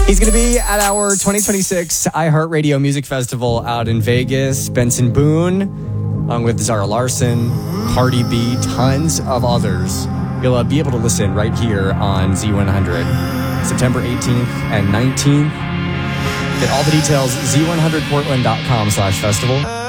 He's going to be at our 2026 iHeartRadio Music Festival out in Vegas. Benson Boone, along with Zara Larson, Cardi B, tons of others. You'll be able to listen right here on Z100, September 18th and 19th. Get all the details, z100portland.com/festival.